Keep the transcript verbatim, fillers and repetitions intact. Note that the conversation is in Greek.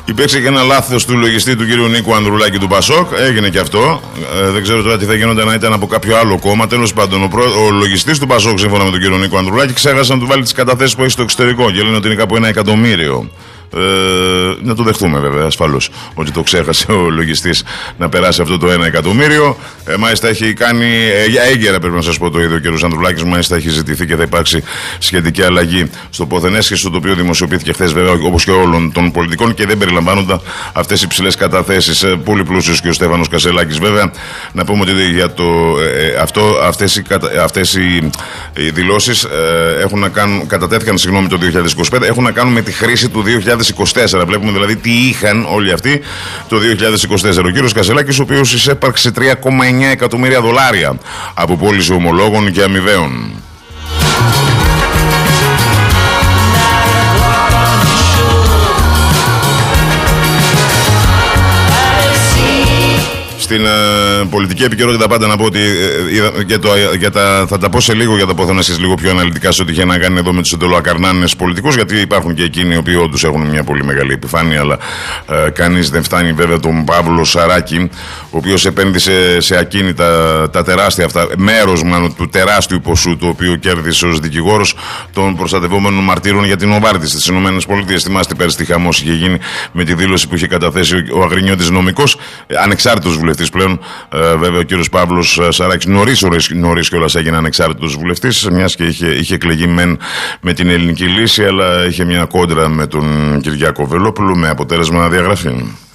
Υπήρξε και ένα λάθος του λογιστή του κ. Νίκου Ανδρουλάκη του Πασόκ. Έγινε και αυτό. Ε, δεν ξέρω τώρα τι θα γινόταν να ήταν από κάποιο άλλο κόμμα. Τέλος πάντων, ο, προ... ο λογιστής του Πασόκ, σύμφωνα με τον κ. Νίκο Ανδρουλάκη, ξέχασε να του βάλει τις καταθέσεις που έχει στο εξωτερικό και λένε ότι είναι κάπου ένα εκατομμύριο. Ε, να το δεχτούμε βέβαια ασφαλώς ότι το ξέχασε ο λογιστής να περάσει αυτό το ένα εκατομμύριο. Ε, μάλιστα έχει κάνει ε, έγκαιρα, πρέπει να σας πω, το ίδιο ο κ. Ανδρουλάκης. Μάλιστα έχει ζητηθεί και θα υπάρξει σχετική αλλαγή στο ποθενέσχεσο, το οποίο δημοσιοποιήθηκε χθες, βέβαια, όπως και όλων των πολιτικών, και δεν περιλαμβάνονταν αυτές οι ψηλές καταθέσεις. Ε, πολύ πλούσιος και ο Στέφανος Κασελάκης, βέβαια. Να πούμε ότι για το, ε, αυτό, αυτές οι, αυτές οι, οι δηλώσεις ε, έχουν να κάνουν, κατατέθηκαν συγγνώμη, το δύο χιλιάδες είκοσι πέντε, έχουν να κάνουν με τη χρήση του δύο χιλιάδες είκοσι τέσσερα. Βλέπουμε δηλαδή τι είχαν όλοι αυτοί το δύο χιλιάδες είκοσι τέσσερα. Ο κύριος Κασελάκης, ο οποίος εισέπαρξε τρία κόμμα εννιά εκατομμύρια δολάρια από πώληση ομολόγων και αμοιβαίων. Στην ε, πολιτική επικαιρότητα πάντα να πω ότι ε, για το, για τα, θα τα πω σε λίγο για τα ποθενέσεις λίγο πιο αναλυτικά σε ό,τι είχε να κάνει εδώ με τους εντολοακαρνάνες πολιτικούς, γιατί υπάρχουν και εκείνοι οι οποίοι όντως έχουν μια πολύ μεγάλη επιφάνεια, αλλά ε, κανείς δεν φτάνει βέβαια τον Παύλο Σαράκη, ο οποίος επένδυσε σε ακίνητα τα τεράστια αυτά, μέρος μάλλον του τεράστιου ποσού το οποίο κέρδισε ως δικηγόρος των προστατευόμενων μαρτύρων για την Νοβάρτις στις ΗΠΑ. Θυμάστε πέρσι τι χαμός είχε γίνει με τη δήλωση που είχε καταθέσει ο Αγρινιώτης νομικός, ανεξάρτητος βουλευτής πλέον, ε, βέβαια ο κύριος Παύλος Σαράκης νωρίς, νωρίς κιόλας έγινε ανεξάρτητος βουλευτής, μιας και είχε, είχε εκλεγεί μεν με την Ελληνική Λύση, αλλά είχε μια κόντρα με τον Κυριάκο Βελόπουλο με αποτέλεσμα να διαγραφεί.